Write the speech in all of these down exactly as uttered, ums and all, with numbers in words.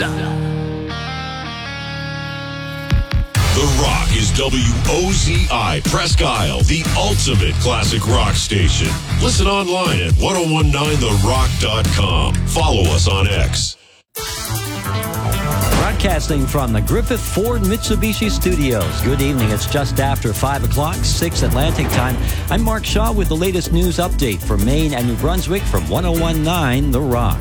The Rock is W O Z I Presque Isle, the ultimate classic rock station. Listen online at ten nineteen the rock dot com. Follow us on X. Broadcasting from the Griffith Ford Mitsubishi Studios. Good evening. It's just after five o'clock, six Atlantic time. I'm Mark Shaw with the latest news update for Maine and New Brunswick from ten nineteen The Rock.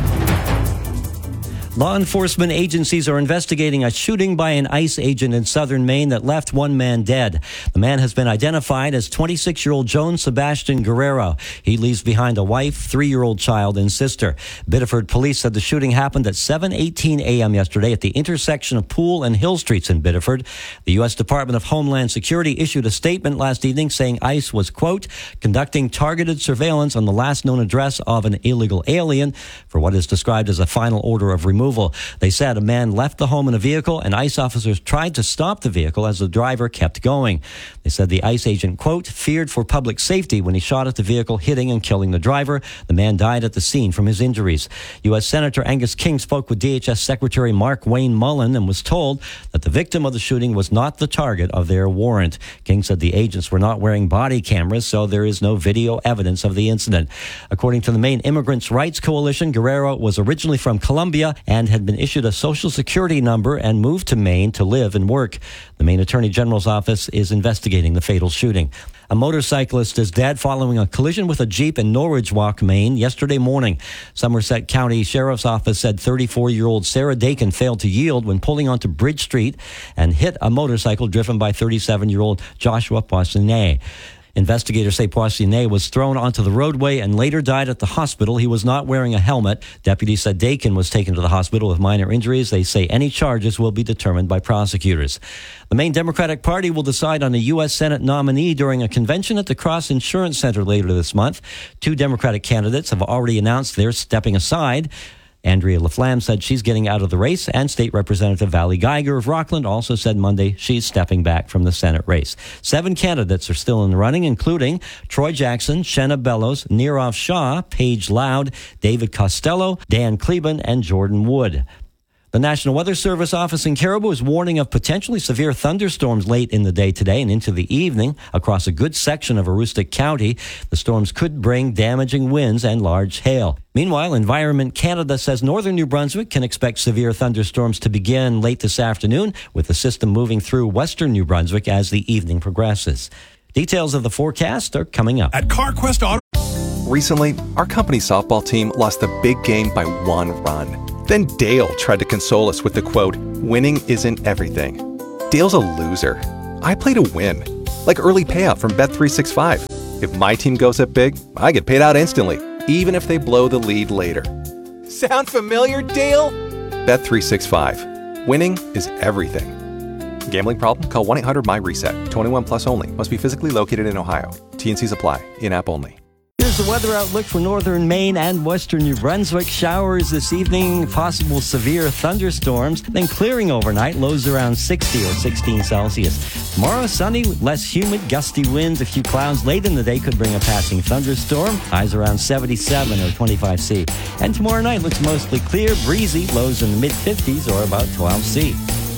Law enforcement agencies are investigating a shooting by an ICE agent in southern Maine that left one man dead. The man has been identified as twenty-six-year-old Joan Sebastian Guerrero. He leaves behind a wife, three-year-old child, and sister. Biddeford police said the shooting happened at seven eighteen a.m. yesterday at the intersection of Poole and Hill Streets in Biddeford. The U S Department of Homeland Security issued a statement last evening saying ICE was, quote, conducting targeted surveillance on the last known address of an illegal alien for what is described as a final order of removal. They said a man left the home in a vehicle and ICE officers tried to stop the vehicle as the driver kept going. They said the ICE agent, quote, feared for public safety when he shot at the vehicle, hitting and killing the driver. The man died at the scene from his injuries. U S Senator Angus King spoke with D H S Secretary Mark Wayne Mullen and was told that the victim of the shooting was not the target of their warrant. King said the agents were not wearing body cameras, so there is no video evidence of the incident. According to the Maine Immigrants' Rights Coalition, Guerrero was originally from Colombia and had been issued a Social Security number and moved to Maine to live and work. The Maine Attorney General's office is investigating the fatal shooting. A motorcyclist is dead following a collision with a Jeep in Norwich Walk, Maine, yesterday morning. Somerset County Sheriff's Office said thirty-four-year-old Sarah Dakin failed to yield when pulling onto Bridge Street and hit a motorcycle driven by thirty-seven-year-old Joshua Poissonnet. Investigators say Poissonnet was thrown onto the roadway and later died at the hospital. He was not wearing a helmet. Deputies said Dakin was taken to the hospital with minor injuries. They say any charges will be determined by prosecutors. The Maine Democratic Party will decide on a U S Senate nominee during a convention at the Cross Insurance Center later this month. Two Democratic candidates have already announced they're stepping aside. Andrea LaFlamme said she's getting out of the race, and State Representative Valley Geiger of Rockland also said Monday she's stepping back from the Senate race. Seven candidates are still in the running, including Troy Jackson, Shenna Bellows, Nirav Shah, Paige Loud, David Costello, Dan Kleben, and Jordan Wood. The National Weather Service office in Caribou is warning of potentially severe thunderstorms late in the day today and into the evening across a good section of Aroostook County. The storms could bring damaging winds and large hail. Meanwhile, Environment Canada says northern New Brunswick can expect severe thunderstorms to begin late this afternoon, with the system moving through western New Brunswick as the evening progresses. Details of the forecast are coming up. At CarQuest Auto. Recently, our company softball team lost the big game by one run. Then Dale tried to console us with the quote, winning isn't everything. Dale's a loser. I play to win. Like early payout from Bet three sixty-five. If my team goes up big, I get paid out instantly, even if they blow the lead later. Sound familiar, Dale? Bet three sixty-five. Winning is everything. Gambling problem? Call one eight hundred my reset. twenty-one plus only. Must be physically located in Ohio. T and Cs apply. In-app only. Here's the weather outlook for northern Maine and western New Brunswick. Showers this evening, possible severe thunderstorms, then clearing overnight, lows around sixty or sixteen Celsius. Tomorrow, sunny, less humid, gusty winds, a few clouds late in the day could bring a passing thunderstorm. Highs around seventy-seven or twenty-five C. And tomorrow night looks mostly clear, breezy, lows in the mid-fifties or about twelve C.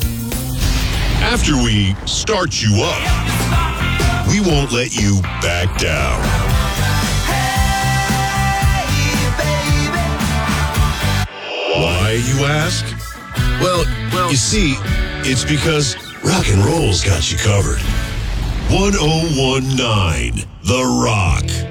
After we start you up, we won't let you back down. Why, you ask? Well, well, you see, it's because rock and roll's got you covered. ten nineteen The Rock.